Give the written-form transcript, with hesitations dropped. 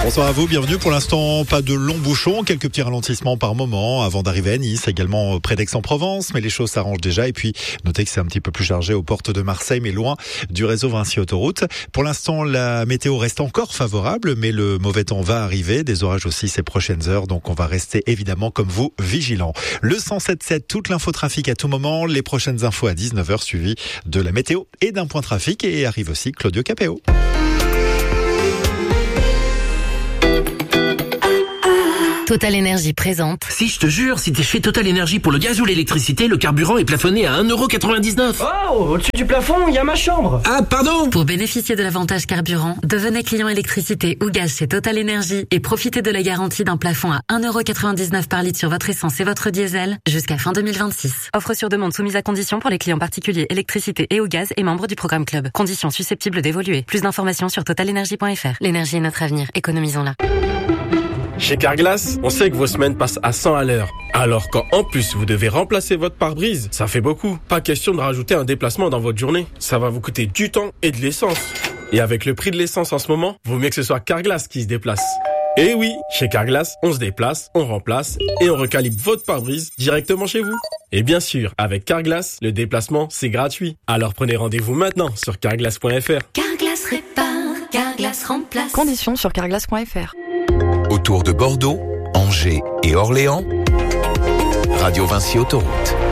Bonsoir à vous, bienvenue. Pour l'instant, pas de longs bouchons, quelques petits ralentissements par moment avant d'arriver à Nice, également près d'Aix-en-Provence, mais les choses s'arrangent déjà. Et puis, notez que c'est un petit peu plus chargé aux portes de Marseille, mais loin du réseau Vinci Autoroute. Pour l'instant, la météo reste encore favorable, mais le mauvais temps va arriver, des orages aussi ces prochaines heures, donc on va rester évidemment comme vous, vigilants. Le 107.7, toute l'infotrafic à tout moment, les prochaines infos à 19h, suivies de la météo et d'un point trafic, et arrive aussi Claudio Capéo. Total Énergie présente. Si, je te jure, si t'es chez Total Énergie pour le gaz ou l'électricité, le carburant est plafonné à 1,99€. Oh, au-dessus du plafond, il y a ma chambre. Ah, pardon. Pour bénéficier de l'avantage carburant, devenez client électricité ou gaz chez Total Énergie et profitez de la garantie d'un plafond à 1,99€ par litre sur votre essence et votre diesel jusqu'à fin 2026. Offre sur demande soumise à condition pour les clients particuliers électricité et ou gaz et membres du programme Club. Conditions susceptibles d'évoluer. Plus d'informations sur totalenergie.fr. L'énergie est notre avenir. Économisons-la. Chez Carglass, on sait que vos semaines passent à 100 à l'heure. Alors quand en plus vous devez remplacer votre pare-brise, ça fait beaucoup. Pas question de rajouter un déplacement dans votre journée. Ça va vous coûter du temps et de l'essence. Et avec le prix de l'essence en ce moment, vaut mieux que ce soit Carglass qui se déplace. Et oui, chez Carglass, on se déplace, on remplace et on recalibre votre pare-brise directement chez vous. Et bien sûr, avec Carglass, le déplacement, c'est gratuit. Alors prenez rendez-vous maintenant sur carglass.fr. Carglass répare, Carglass remplace. Conditions sur carglass.fr. Autour de Bordeaux, Angers et Orléans, Radio Vinci Autoroute.